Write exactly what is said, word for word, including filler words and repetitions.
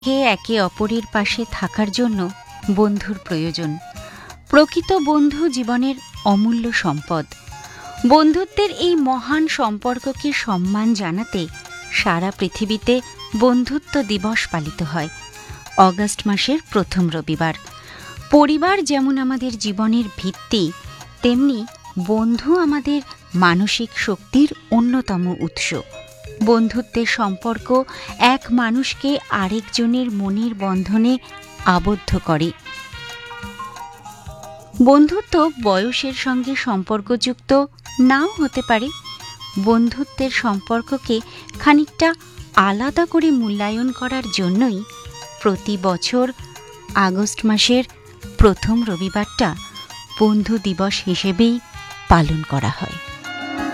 কে একে অপরের পাশে থাকার জন্য বন্ধুর প্রয়োজন। প্রকৃত বন্ধু জীবনের অমূল্য সম্পদ। বন্ধুত্বের এই মহান সম্পর্ককে সম্মান জানাতে সারা পৃথিবীতে বন্ধুত্ব দিবস পালিত হয় অগস্ট মাসের প্রথম রবিবার। পরিবার যেমন আমাদের জীবনের ভিত্তি, তেমনি বন্ধু আমাদের মানসিক শক্তির অন্যতম উৎস। বন্ধুত্বের সম্পর্ক এক মানুষকে আরেকজনের মনের বন্ধনে আবদ্ধ করে। বন্ধুত্ব বয়সের সঙ্গে সম্পর্কযুক্ত নাও হতে পারে। বন্ধুত্বের সম্পর্ককে খানিকটা আলাদা করে মূল্যায়ন করার জন্যই প্রতি বছর আগস্ট মাসের প্রথম রবিবারটা বন্ধু দিবস হিসেবেই পালন করা হয়।